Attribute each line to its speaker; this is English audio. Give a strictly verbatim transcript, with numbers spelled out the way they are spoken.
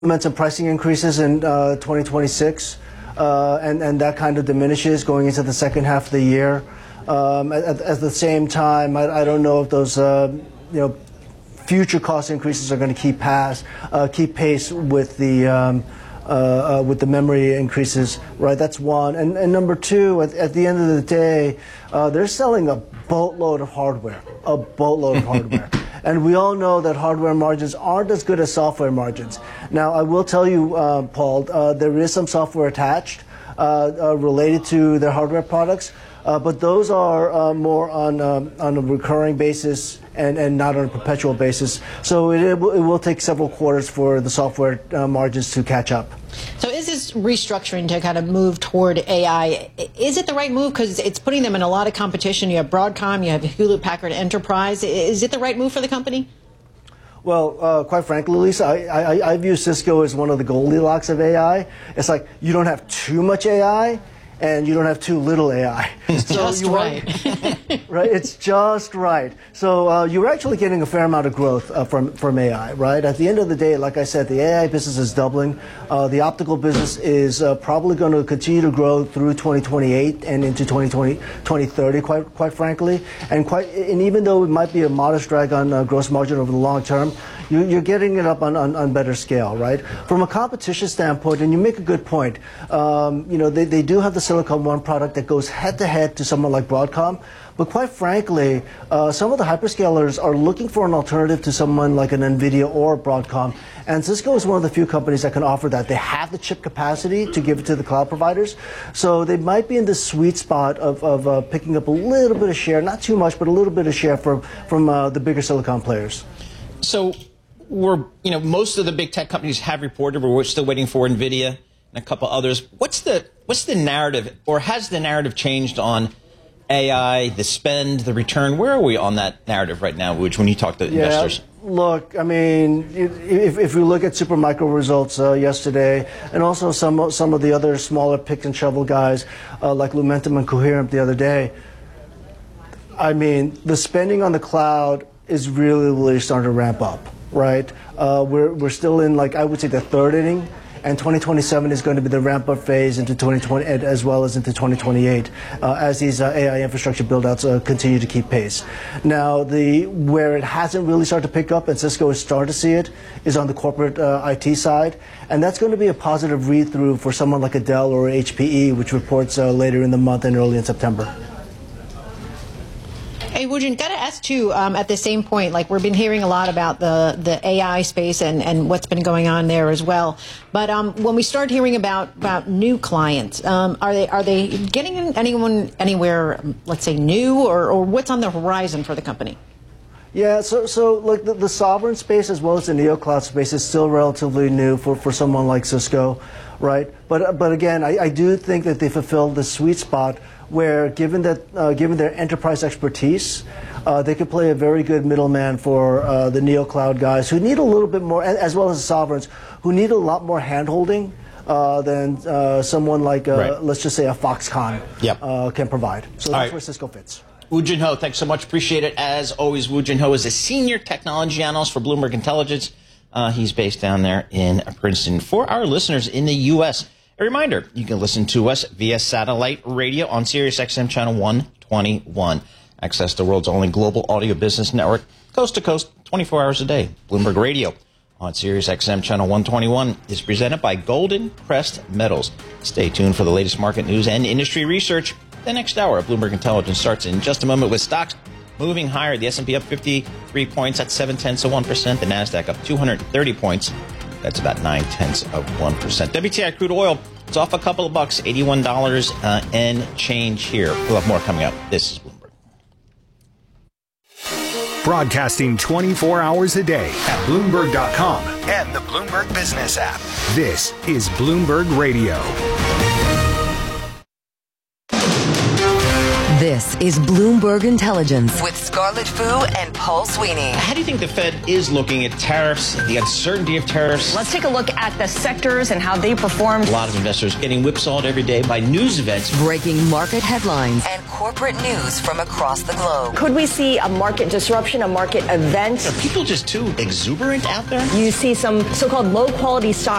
Speaker 1: some pricing increases in uh, twenty twenty-six, uh, and, and that kind of diminishes going into the second half of the year. Um, at, at the same time, I, I don't know if those uh, you know future cost increases are going to keep pass uh, keep pace with the um, uh, uh, with the memory increases, right? That's one. And, and number two, at, at the end of the day, uh, they're selling a boatload of hardware, a boatload of hardware. And we all know that hardware margins aren't as good as software margins. Now, I will tell you, uh, Paul, uh, there is some software attached uh, uh, related to their hardware products, uh, but those are uh, more on um, on a recurring basis and, and not on a perpetual basis. So it, it, will, it will take several quarters for the software uh, margins to catch up.
Speaker 2: So is this restructuring to kind of move toward A I, is it the right move? Because it's putting them in a lot of competition. You have Broadcom, you have Hewlett-Packard Enterprise. Is it the right move for the company?
Speaker 1: Well, uh, quite frankly, Lisa, I, I, I view Cisco as one of the Goldilocks of A I. It's like you don't have too much A I, and you don't have too little A I.
Speaker 2: So just
Speaker 1: you
Speaker 2: right.
Speaker 1: Want, right? It's just right. So uh, you're actually getting a fair amount of growth uh, from, from A I, right? At the end of the day, like I said, the A I business is doubling. Uh, the optical business is uh, probably going to continue to grow through twenty twenty-eight and into twenty twenty, twenty thirty, quite, quite frankly. And, quite, and even though it might be a modest drag on uh, gross margin over the long term, you, you're getting it up on, on, on better scale, right? From a competition standpoint, and you make a good point, um, you know, they, they do have the Silicon One product that goes head-to-head to someone like Broadcom. But quite frankly, uh, some of the hyperscalers are looking for an alternative to someone like an NVIDIA or Broadcom. And Cisco is one of the few companies that can offer that. They have the chip capacity to give it to the cloud providers. So they might be in the sweet spot of, of uh, picking up a little bit of share, not too much, but a little bit of share from, from uh, the bigger silicon players.
Speaker 3: So we're, you know, most of the big tech companies have reported, but we're still waiting for NVIDIA and a couple others. What's the, what's the narrative, or has the narrative changed on A I, the spend, the return? Where are we on that narrative right now, Wooj, when you talk to
Speaker 1: yeah,
Speaker 3: investors?
Speaker 1: Look, I mean, if, if we look at Supermicro results uh, yesterday, and also some, some of the other smaller pick and shovel guys uh, like Lumentum and Coherent the other day, I mean, the spending on the cloud is really, really starting to ramp up, right? Uh, we're, we're still in, like, I would say the third inning. And twenty twenty-seven is going to be the ramp-up phase into twenty twenty, as well as into twenty twenty-eight, uh, as these uh, A I infrastructure build-outs uh, continue to keep pace. Now, the where it hasn't really started to pick up, and Cisco is starting to see it, is on the corporate uh, I T side, and that's going to be a positive read-through for someone like a Dell or H P E, which reports uh, later in the month and early in September.
Speaker 2: Hey, Woojin, got to ask too, um, at the same point, like we've been hearing a lot about the, the A I space and, and what's been going on there as well. But um, when we start hearing about, about new clients, um, are they are they getting anyone anywhere, let's say, new, or, or what's on the horizon for the company?
Speaker 1: Yeah, so so like the, the sovereign space as well as the neo-cloud space is still relatively new for, for someone like Cisco, right? But but again, I, I do think that they fulfilled the sweet spot where, given that uh, given their enterprise expertise, uh, they could play a very good middleman for uh, the neo-cloud guys who need a little bit more, as well as the sovereigns, who need a lot more hand-holding uh, than uh, someone like, uh, right. let's just say, a Foxconn yep. uh, can provide. So that's right. where Cisco fits.
Speaker 3: Woojin Ho, thanks so much. Appreciate it. As always, Woojin Ho is a senior technology analyst for Bloomberg Intelligence. Uh, he's based down there in Princeton. For our listeners in the U S, a reminder, you can listen to us via satellite radio on Sirius X M channel one twenty-one. Access the world's only global audio business network, coast to coast, twenty-four hours a day. Bloomberg Radio on Sirius X M channel one twenty-one is presented by Golden Crest Metals. Stay tuned for the latest market news and industry research. The next hour of Bloomberg Intelligence starts in just a moment with stocks moving higher. The S and P up fifty-three points, that's seven tenths of one percent. The NASDAQ up two hundred thirty points. That's about nine tenths of one percent. W T I crude oil, it's off a couple of bucks, eighty-one dollars uh, and change here. We'll have more coming up. This is Bloomberg.
Speaker 4: Broadcasting twenty-four hours a day at Bloomberg dot com and the Bloomberg Business app. This is Bloomberg Radio.
Speaker 5: This This is Bloomberg Intelligence with Scarlett Fu and Paul Sweeney.
Speaker 3: How do you think the Fed is looking at tariffs, the uncertainty of tariffs?
Speaker 6: Let's take a look at the sectors and how they performed.
Speaker 3: A lot of investors getting whipsawed every day by news events.
Speaker 5: Breaking market headlines and corporate news from across the globe.
Speaker 6: Could we see a market disruption, a market event?
Speaker 3: Are people just too exuberant out there?
Speaker 6: You see some so-called low-quality stocks